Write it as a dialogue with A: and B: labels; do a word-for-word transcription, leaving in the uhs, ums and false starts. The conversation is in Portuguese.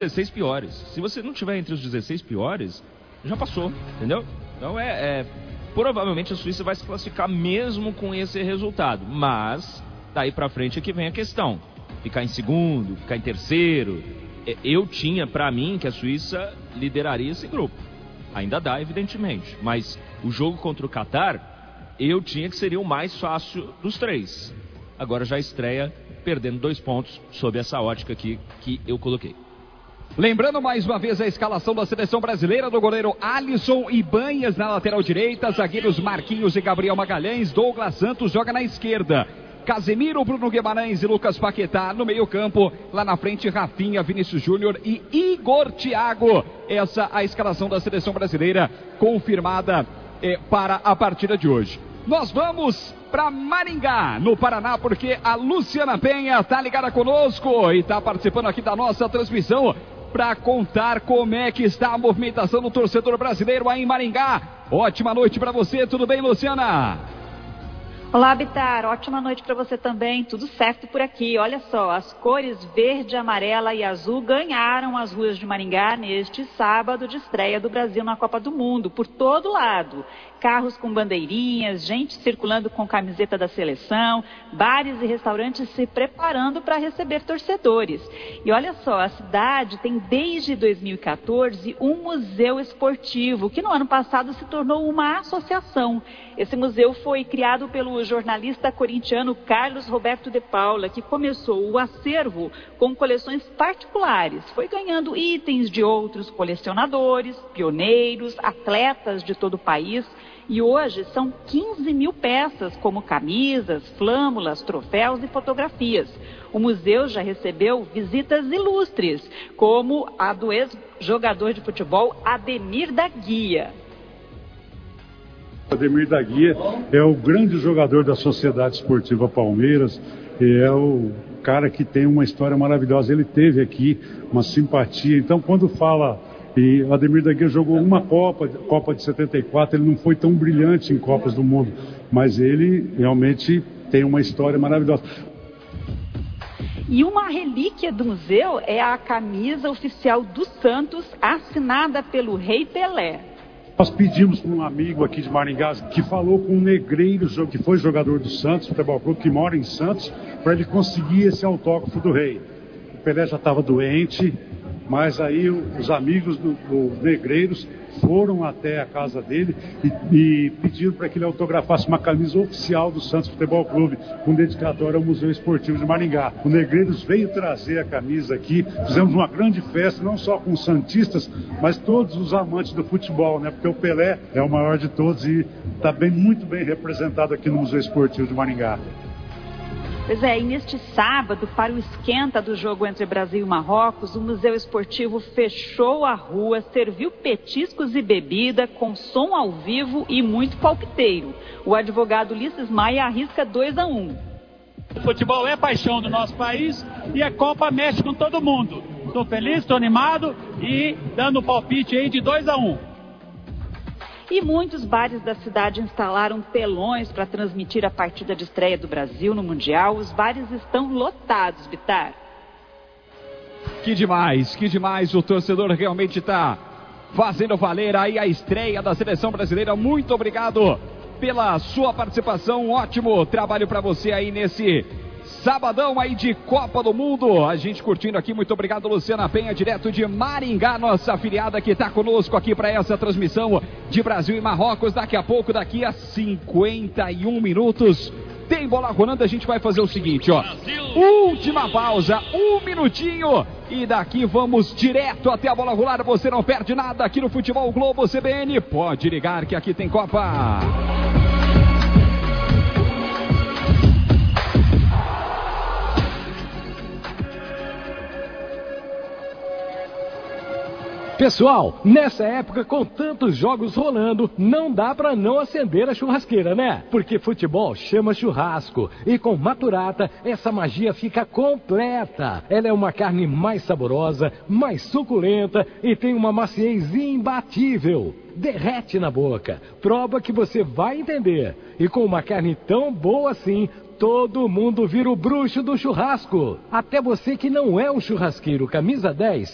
A: dezesseis piores. Se você não tiver entre os dezesseis piores, já passou, entendeu? Então é, é provavelmente a Suíça vai se classificar mesmo com esse resultado, mas daí pra frente é que vem a questão, ficar em segundo, ficar em terceiro. Eu tinha pra mim que a Suíça lideraria esse grupo, ainda dá evidentemente, mas o jogo contra o Catar eu tinha que seria o mais fácil dos três. Agora já estreia perdendo dois pontos sob essa ótica aqui que eu coloquei.
B: Lembrando mais uma vez a escalação da seleção brasileira: do goleiro Alisson Ibanhas na lateral direita, zagueiros Marquinhos e Gabriel Magalhães, Douglas Santos joga na esquerda, Casemiro, Bruno Guimarães e Lucas Paquetá no meio campo, lá na frente Rafinha, Vinícius Júnior e Igor Thiago. Essa a escalação da seleção brasileira confirmada eh, para a partida de hoje. Nós vamos para Maringá, no Paraná, porque a Luciana Penha está ligada conosco e está participando aqui da nossa transmissão para contar como é que está a movimentação do torcedor brasileiro aí em Maringá. Ótima noite para você, tudo bem, Luciana?
C: Olá, Bitar, ótima noite para você também, tudo certo por aqui. Olha só, as cores verde, amarela e azul ganharam as ruas de Maringá neste sábado de estreia do Brasil na Copa do Mundo, por todo lado. Carros com bandeirinhas, gente circulando com camiseta da seleção, bares e restaurantes se preparando para receber torcedores. E olha só, a cidade tem desde dois mil e quatorze um museu esportivo, que no ano passado se tornou uma associação. Esse museu foi criado pelo jornalista corintiano Carlos Roberto de Paula, que começou o acervo com coleções particulares. Foi ganhando itens de outros colecionadores, pioneiros, atletas de todo o país. E hoje são quinze mil peças, como camisas, flâmulas, troféus e fotografias. O museu já recebeu visitas ilustres, como a do ex-jogador de futebol Ademir da Guia.
D: Ademir da Guia é o grande jogador da Sociedade Esportiva Palmeiras, e é o cara que tem uma história maravilhosa. Ele teve aqui uma simpatia, então quando fala... E o Ademir da Guia jogou uma Copa, Copa de setenta e quatro, ele não foi tão brilhante em Copas do Mundo, mas ele realmente tem uma história maravilhosa.
C: E uma relíquia do museu é a camisa oficial do Santos, assinada pelo Rei Pelé.
D: Nós pedimos para um amigo aqui de Maringá, que falou com um negreiro, que foi jogador do Santos Futebol Clube, que mora em Santos, para ele conseguir esse autógrafo do Rei. O Pelé já estava doente, mas aí os amigos dos do negreiros foram até a casa dele e, e pediram para que ele autografasse uma camisa oficial do Santos Futebol Clube, com dedicatória ao Museu Esportivo de Maringá. O Negreiros veio trazer a camisa aqui, fizemos uma grande festa, não só com os santistas, mas todos os amantes do futebol, né? Porque o Pelé é o maior de todos e está bem, muito bem representado aqui no Museu Esportivo de Maringá.
C: Pois é, e neste sábado, para o esquenta do jogo entre Brasil e Marrocos, o Museu Esportivo fechou a rua, serviu petiscos e bebida com som ao vivo e muito palpiteiro. O advogado Ulisses Maia arrisca dois a um.
E: O futebol é paixão do nosso país e a Copa mexe com todo mundo. Estou feliz, estou animado e dando o palpite aí de dois a um.
C: E muitos bares da cidade instalaram telões para transmitir a partida de estreia do Brasil no Mundial. Os bares estão lotados, Bitar.
B: Que demais, que demais. O torcedor realmente está fazendo valer aí a estreia da seleção brasileira. Muito obrigado pela sua participação. Um ótimo trabalho para você aí nesse sabadão aí de Copa do Mundo. A gente curtindo aqui. Muito obrigado, Luciana Penha, direto de Maringá, nossa afiliada que está conosco aqui para essa transmissão de Brasil e Marrocos. Daqui a pouco, daqui a cinquenta e um minutos, tem bola rolando. A gente vai fazer o seguinte, ó. Última pausa, um minutinho. E daqui vamos direto até a bola rolar. Você não perde nada aqui no Futebol Globo C B N. Pode ligar que aqui tem Copa.
F: Pessoal, nessa época com tantos jogos rolando, não dá pra não acender a churrasqueira, né? Porque futebol chama churrasco e com Maturata essa magia fica completa. Ela é uma carne mais saborosa, mais suculenta e tem uma maciez imbatível. Derrete na boca, prova que você vai entender. E com uma carne tão boa assim, todo mundo vira o bruxo do churrasco. Até você que não é um churrasqueiro camisa dez,